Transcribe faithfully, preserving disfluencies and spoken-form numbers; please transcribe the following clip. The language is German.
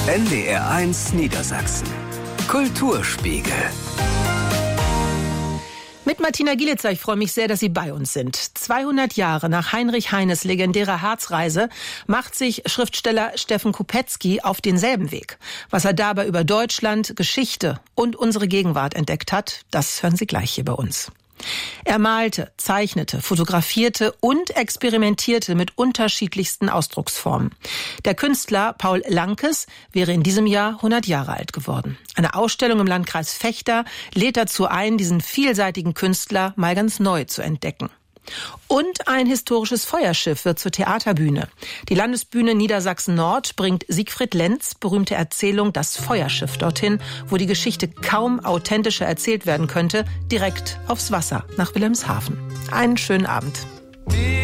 N D R eins Niedersachsen. Kulturspiegel. Mit Martina Gielitzer, ich freue mich sehr, dass Sie bei uns sind. zweihundert Jahre nach Heinrich Heines legendärer Harzreise macht sich Schriftsteller Steffen Kopetzky auf denselben Weg. Was er dabei über Deutschland, Geschichte und unsere Gegenwart entdeckt hat, das hören Sie gleich hier bei uns. Er malte, zeichnete, fotografierte und experimentierte mit unterschiedlichsten Ausdrucksformen. Der Künstler Paul Lankes wäre in diesem Jahr hundert Jahre alt geworden. Eine Ausstellung im Landkreis Vechta lädt dazu ein, diesen vielseitigen Künstler mal ganz neu zu entdecken. Und ein historisches Feuerschiff wird zur Theaterbühne. Die Landesbühne Niedersachsen-Nord bringt Siegfried Lenz berühmte Erzählung Das Feuerschiff dorthin, wo die Geschichte kaum authentischer erzählt werden könnte, direkt aufs Wasser nach Wilhelmshaven. Einen schönen Abend.